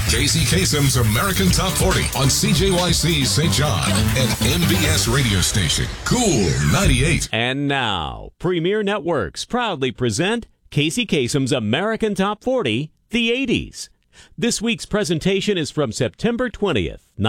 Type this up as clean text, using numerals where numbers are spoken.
Casey Kasem's American Top 40 on CJYC St. John and MBS radio station, Cool 98. And now, Premier Networks proudly present Casey Kasem's American Top 40, the 80s. This week's presentation is from September 20th,